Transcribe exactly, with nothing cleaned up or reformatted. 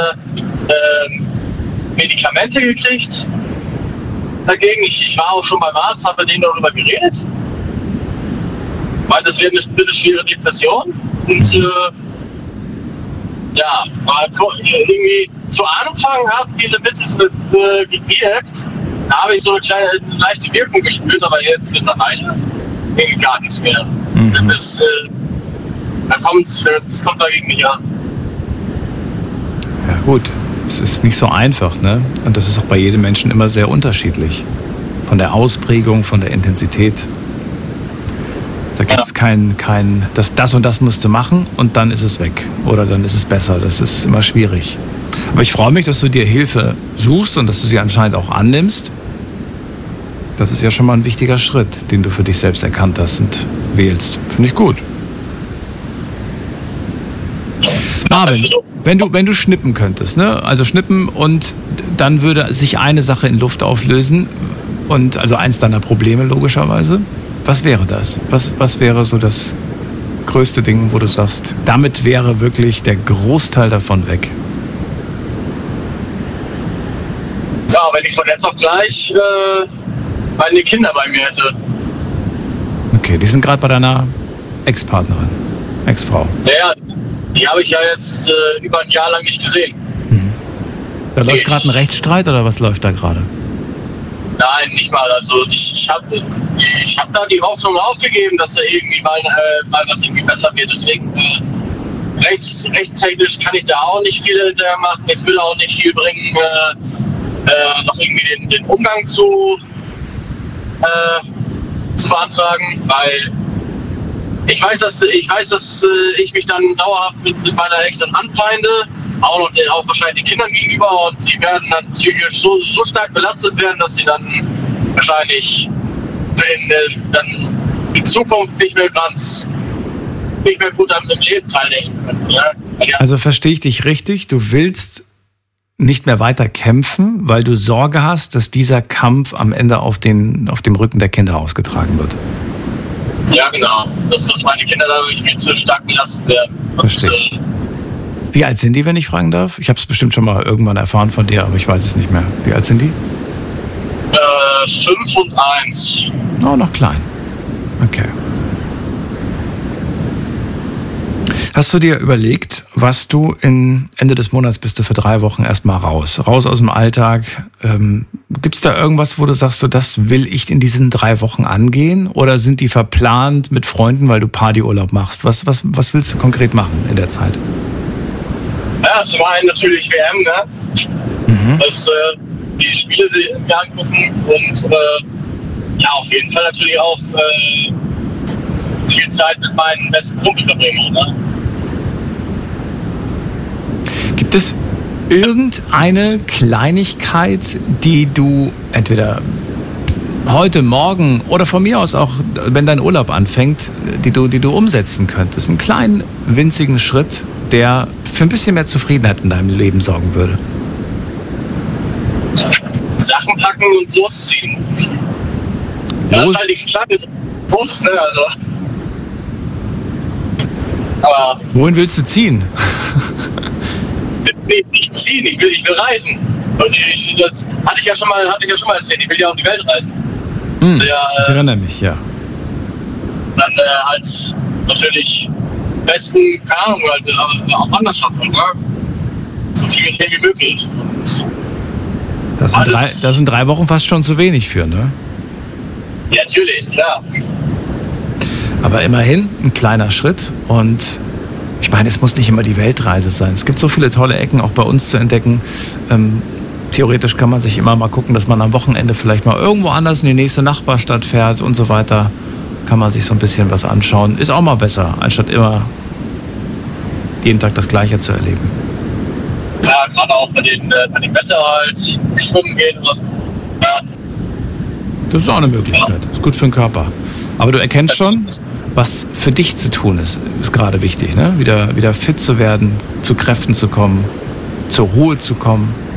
äh, Medikamente gekriegt dagegen. Ich, ich war auch schon beim Arzt, habe mit denen darüber geredet. Weil das wäre eine, eine schwere Depression. Und äh, ja, war irgendwie zu Anfang haben diese Mittel äh, gewirkt. Da habe ich so eine kleine, eine leichte Wirkung gespürt, aber jetzt mittlerweile irgendwie gar nichts mehr. Mhm. Das, äh, da kommt, das kommt dagegen nicht an. Ja gut, es ist nicht so einfach, ne? Und das ist auch bei jedem Menschen immer sehr unterschiedlich. Von der Ausprägung, von der Intensität. Da gibt es ja. kein, kein das, das und das musst du machen und dann ist es weg. Oder dann ist es besser. Das ist immer schwierig. Aber ich freue mich, dass du dir Hilfe suchst und dass du sie anscheinend auch annimmst. Das ist ja schon mal ein wichtiger Schritt, den du für dich selbst erkannt hast und wählst. Finde ich gut. Marvin, wenn du, wenn du schnippen könntest, ne? Also schnippen und dann würde sich eine Sache in Luft auflösen und also eins deiner Probleme logischerweise. Was wäre das? Was, was wäre so das größte Ding, wo du sagst, damit wäre wirklich der Großteil davon weg? Ja, wenn ich von jetzt auf gleich äh, meine Kinder bei mir hätte. Okay, die sind gerade bei deiner Ex-Partnerin, Ex-Frau. Naja, die habe ich ja jetzt äh, über ein Jahr lang nicht gesehen. Mhm. Da läuft gerade ein Rechtsstreit oder was läuft da gerade? Nein, nicht mal. Also ich, ich habe ich hab da die Hoffnung aufgegeben, dass da irgendwie mal, äh, mal was irgendwie besser wird. Deswegen äh, rechts, rechtstechnisch kann ich da auch nicht viel hinterher machen. Es würde auch nicht viel bringen, äh, äh, noch irgendwie den, den Umgang zu, äh, zu beantragen, weil ich weiß, dass ich weiß, dass äh, ich mich dann dauerhaft mit, mit meiner Ex dann anfeinde, auch noch den, auch wahrscheinlich den Kindern gegenüber, und sie werden dann psychisch so, so stark belastet werden, dass sie dann wahrscheinlich in, äh, dann in Zukunft nicht mehr ganz nicht mehr gut am Leben teilnehmen können. Ja? Ja. Also verstehe ich dich richtig, du willst nicht mehr weiter kämpfen, weil du Sorge hast, dass dieser Kampf am Ende auf, den, auf dem Rücken der Kinder ausgetragen wird. Ja, genau. Dass, dass meine Kinder dadurch viel zu stark belastet werden. Verstehe. Und, äh, Wie alt sind die, wenn ich fragen darf? Ich habe es bestimmt schon mal irgendwann erfahren von dir, aber ich weiß es nicht mehr. Wie alt sind die? Äh, fünf und eins. Oh, noch klein. Okay. Hast du dir überlegt, was du in Ende des Monats bist du für drei Wochen erstmal raus? Raus aus dem Alltag. Ähm, Gibt es da irgendwas, wo du sagst, so, das will ich in diesen drei Wochen angehen? Oder sind die verplant mit Freunden, weil du Partyurlaub machst? Was, was, was willst du konkret machen in der Zeit? Ja, zum einen natürlich W M, ne? Mhm. Das, äh, die Spiele mir angucken und äh, ja, auf jeden Fall natürlich auch äh, viel Zeit mit meinen besten Kumpel verbringen, ne? Gibt es irgendeine Kleinigkeit, die du entweder heute, morgen oder von mir aus auch, wenn dein Urlaub anfängt, die du, die du umsetzen könntest? Einen kleinen, winzigen Schritt, der für ein bisschen mehr Zufriedenheit in deinem Leben sorgen würde? Sachen packen und losziehen. Ja, das ist halt nichts Kleines. Bus, ne, also. Aber wohin willst du ziehen? Nee, nicht ziehen, ich will, ich will reisen. Und ich, das hatte ich ja schon mal, hatte ich ja schon mal erzählt, ich will ja um die Welt reisen. Hm, ja, ich erinnere mich, ja. Dann äh, halt natürlich besten, keine Ahnung, halt, äh, auf Wanderschaft, ne? So viel wie möglich. Und das, sind drei, das sind drei Wochen fast schon zu wenig für, ne? Ja, natürlich, klar. Aber immerhin ein kleiner Schritt, und ich meine, es muss nicht immer die Weltreise sein. Es gibt so viele tolle Ecken auch bei uns zu entdecken. Ähm, theoretisch kann man sich immer mal gucken, dass man am Wochenende vielleicht mal irgendwo anders in die nächste Nachbarstadt fährt und so weiter. Kann man sich so ein bisschen was anschauen. Ist auch mal besser, anstatt immer jeden Tag das Gleiche zu erleben. Ja, gerade auch bei, den, äh, bei dem Wetter halt schwimmen gehen oder so. Ja. Das ist auch eine Möglichkeit. Ja. Ist gut für den Körper. Aber du erkennst schon, was für dich zu tun ist, ist gerade wichtig, ne? Wieder, wieder fit zu werden, zu Kräften zu kommen, zur Ruhe zu kommen.